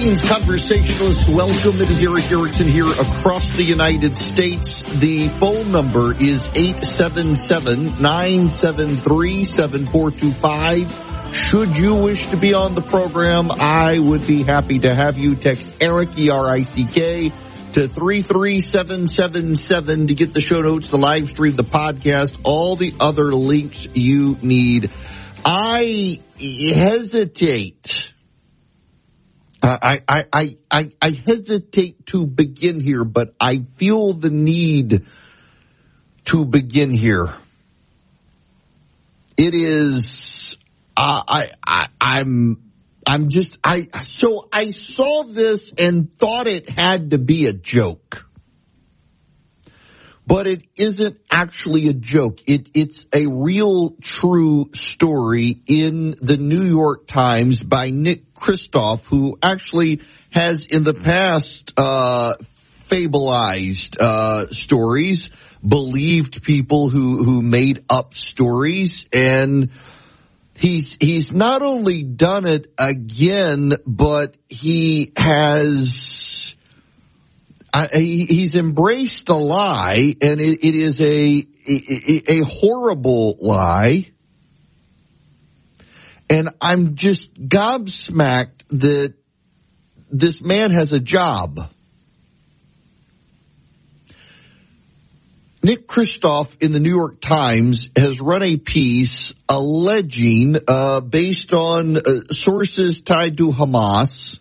Greetings, conversationalists. Welcome. It is Eric Erickson here across the United States. The phone number is 877-973-7425. Should you wish to be on the program, I would be happy to have you. Text Eric, E-R-I-C-K, to 33777 to get the show notes, the live stream, the podcast, all the other links you need. I hesitate. I hesitate to begin here, but I feel the need to begin here. It is, I saw this and thought it had to be a joke. But it isn't actually a joke. It's a real, true story in the New York Times by Nick Kristof, who actually has in the past fableized stories, believed people who made up stories, and he's not only done it again, but he has. He's embraced a lie, and it is a horrible lie. And I'm just gobsmacked that this man has a job. Nick Kristof in the New York Times has run a piece alleging, based on sources tied to Hamas,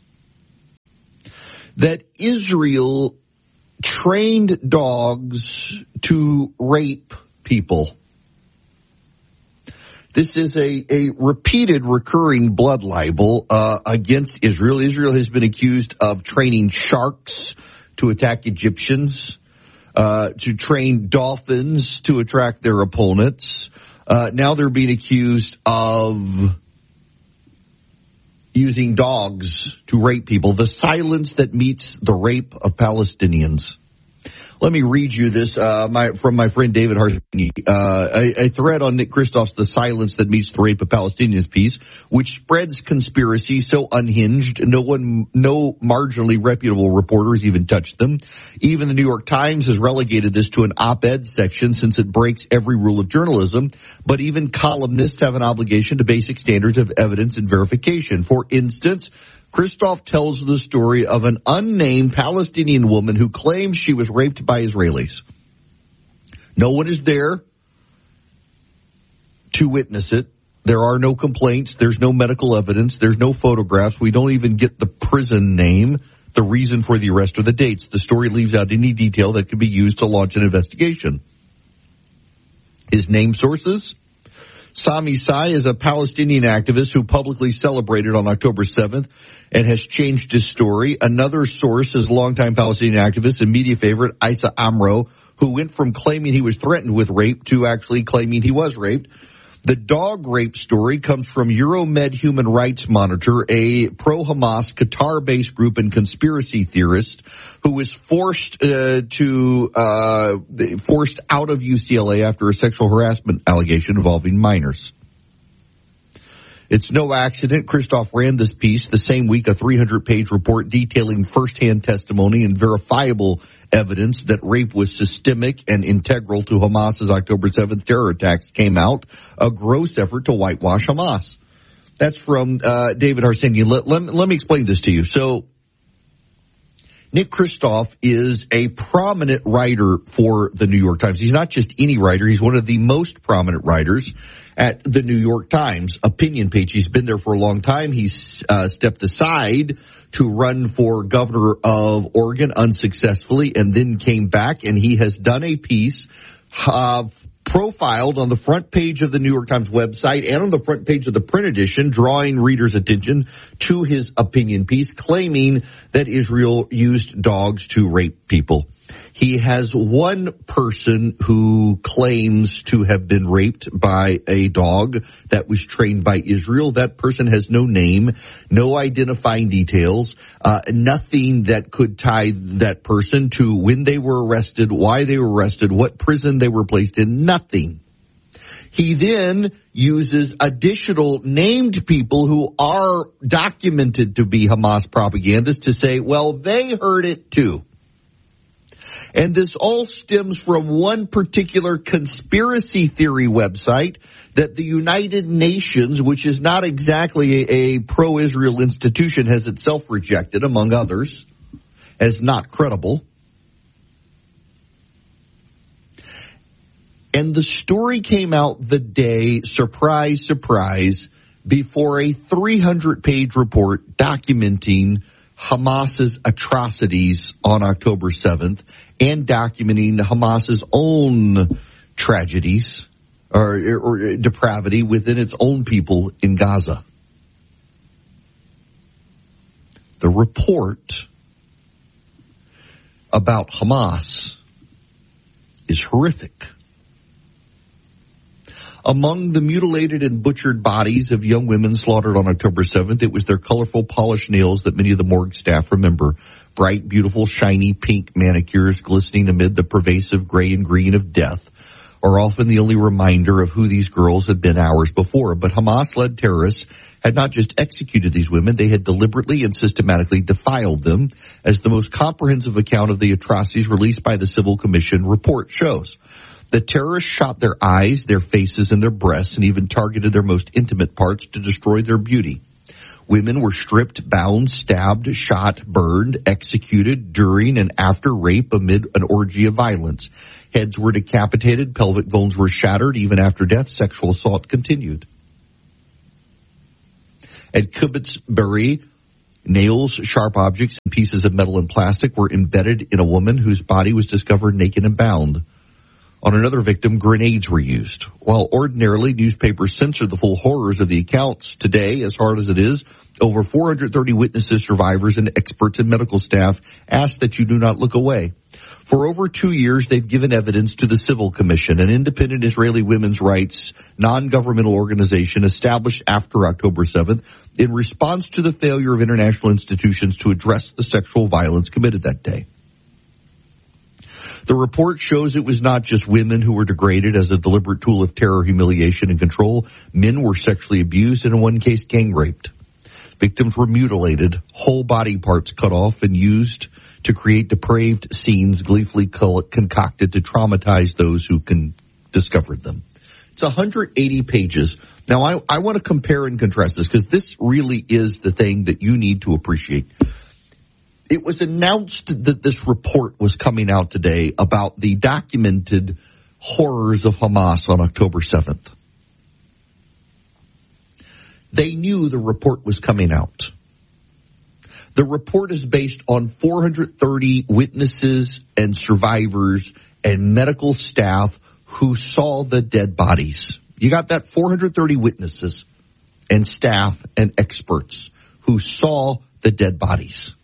that Israel trained dogs to rape people. This is a repeated, recurring blood libel against Israel. Israel has been accused of training sharks to attack Egyptians, to train dolphins to attract their opponents. Now they're being accused of using dogs to rape people. The silence that meets the rape of Palestinians. Let me read you this from my friend David Harsanyi, a thread on Nick Kristof's The Silence That Meets the Rape of Palestinians piece, which spreads conspiracy so unhinged, no marginally reputable reporter has even touched them. Even the New York Times has relegated this to an op-ed section since it breaks every rule of journalism, but even columnists have an obligation to basic standards of evidence and verification. For instance, Kristof tells the story of an unnamed Palestinian woman who claims she was raped by Israelis. No one is there to witness it. There are no complaints. There's no medical evidence. There's no photographs. We don't even get the prison name, the reason for the arrest, or the dates. The story leaves out any detail that could be used to launch an investigation. His name sources? Sami Sai is a Palestinian activist who publicly celebrated on October 7th and has changed his story. Another source is longtime Palestinian activist and media favorite Isa Amro, who went from claiming he was threatened with rape to actually claiming he was raped. The dog rape story comes from Euromed Human Rights Monitor, a pro-Hamas Qatar-based group and conspiracy theorist who was forced out of UCLA after a sexual harassment allegation involving minors. It's no accident Kristof ran this piece the same week a 300-page report detailing firsthand testimony and verifiable evidence that rape was systemic and integral to Hamas's October 7th terror attacks came out, a gross effort to whitewash Hamas. That's from David Harsanyi. Let me explain this to you. So, Nick Kristof is a prominent writer for the New York Times. He's not just any writer. He's one of the most prominent writers at the New York Times opinion page. He's been there for a long time. He's stepped aside to run for governor of Oregon unsuccessfully and then came back, and he has done a piece profiled on the front page of the New York Times website and on the front page of the print edition, drawing readers' attention to his opinion piece, claiming that Israel used dogs to rape people. He has one person who claims to have been raped by a dog that was trained by Israel. That person has no name, no identifying details, nothing that could tie that person to when they were arrested, why they were arrested, what prison they were placed in, nothing. He then uses additional named people who are documented to be Hamas propagandists to say, well, they heard it too. And this all stems from one particular conspiracy theory website that the United Nations, which is not exactly a pro-Israel institution, has itself rejected, among others, as not credible. And the story came out the day, surprise, surprise, before a 300-page report documenting Hamas's atrocities on October 7th and documenting Hamas's own tragedies or depravity within its own people in Gaza. The report about Hamas is horrific. Among the mutilated and butchered bodies of young women slaughtered on October 7th, it was their colorful polished nails that many of the morgue staff remember. Bright, beautiful, shiny pink manicures glistening amid the pervasive gray and green of death are often the only reminder of who these girls had been hours before. But Hamas-led terrorists had not just executed these women, they had deliberately and systematically defiled them, as the most comprehensive account of the atrocities released by the Civil Commission report shows. The terrorists shot their eyes, their faces, and their breasts, and even targeted their most intimate parts to destroy their beauty. Women were stripped, bound, stabbed, shot, burned, executed during and after rape amid an orgy of violence. Heads were decapitated, pelvic bones were shattered. Even after death, sexual assault continued. At Kibbutz Be'eri, nails, sharp objects, and pieces of metal and plastic were embedded in a woman whose body was discovered naked and bound. On another victim, grenades were used. While ordinarily newspapers censor the full horrors of the accounts, today, as hard as it is, over 430 witnesses, survivors, and experts and medical staff ask that you do not look away. For over 2 years, they've given evidence to the Civil Commission, an independent Israeli women's rights non-governmental organization established after October 7th in response to the failure of international institutions to address the sexual violence committed that day. The report shows it was not just women who were degraded as a deliberate tool of terror, humiliation, and control. Men were sexually abused and in one case gang raped. Victims were mutilated, whole body parts cut off and used to create depraved scenes gleefully concocted to traumatize those who discovered them. It's 180 pages. Now, I want to compare and contrast this because this really is the thing that you need to appreciate. It was announced that this report was coming out today about the documented horrors of Hamas on October 7th. They knew the report was coming out. The report is based on 430 witnesses and survivors and medical staff who saw the dead bodies. You got that? 430 witnesses and staff and experts who saw the dead bodies.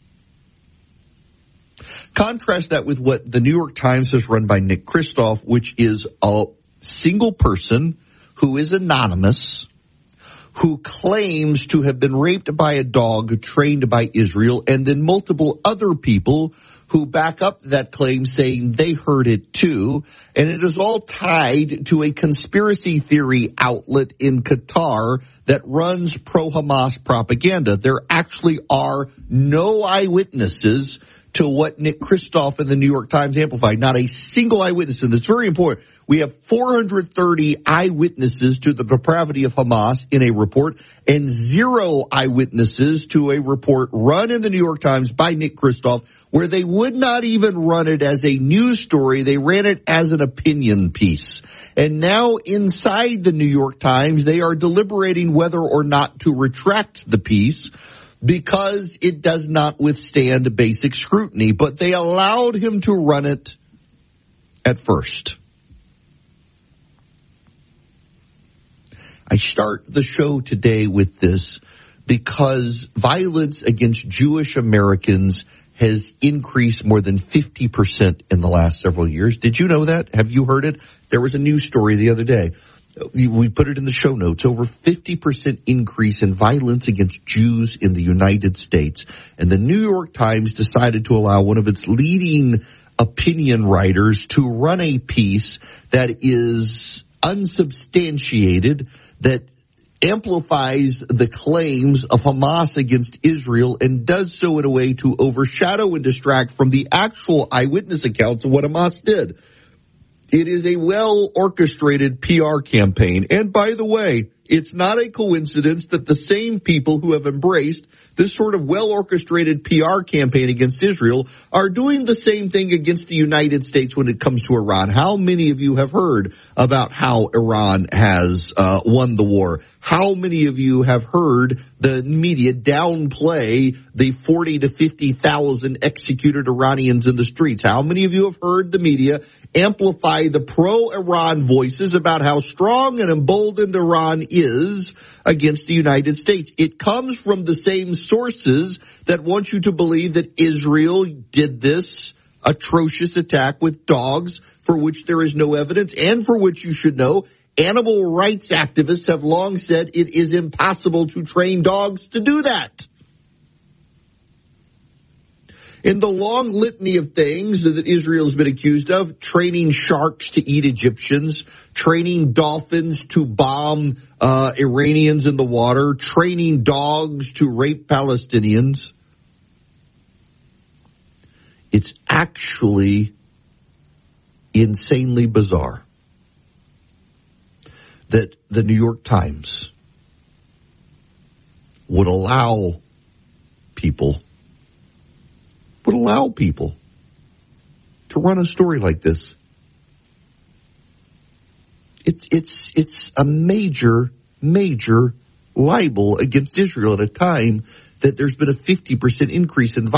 Contrast that with what the New York Times has run by Nick Kristof, which is a single person who is anonymous, who claims to have been raped by a dog trained by Israel, and then multiple other people who back up that claim saying they heard it too. And it is all tied to a conspiracy theory outlet in Qatar that runs pro-Hamas propaganda. There actually are no eyewitnesses to what Nick Kristof and the New York Times amplified. Not a single eyewitness, and that's very important. We have 430 eyewitnesses to the depravity of Hamas in a report and 0 eyewitnesses to a report run in the New York Times by Nick Kristof, where they would not even run it as a news story. They ran it as an opinion piece. And now inside the New York Times, they are deliberating whether or not to retract the piece, because it does not withstand basic scrutiny. But they allowed him to run it at first. I start the show today with this because violence against Jewish Americans has increased more than 50% in the last several years. Did you know that? Have you heard it? There was a news story the other day. We put it in the show notes. Over 50% increase in violence against Jews in the United States. And the New York Times decided to allow one of its leading opinion writers to run a piece that is unsubstantiated, that amplifies the claims of Hamas against Israel and does so in a way to overshadow and distract from the actual eyewitness accounts of what Hamas did. It is a well-orchestrated PR campaign. And by the way, it's not a coincidence that the same people who have embraced this sort of well-orchestrated PR campaign against Israel are doing the same thing against the United States when it comes to Iran. How many of you have heard about how Iran has won the war? How many of you have heard the media downplay the 40 to 50,000 executed Iranians in the streets? How many of you have heard the media amplify the pro-Iran voices about how strong and emboldened Iran is against the United States? It comes from the same sources that want you to believe that Israel did this atrocious attack with dogs, for which there is no evidence, and for which you should know animal rights activists have long said it is impossible to train dogs to do that. In the long litany of things that Israel has been accused of, training sharks to eat Egyptians, training dolphins to bomb Iranians in the water, training dogs to rape Palestinians, it's actually insanely bizarre that the New York Times would allow people to run a story like this. It's a major libel against Israel at a time that there's been a 50% increase in violence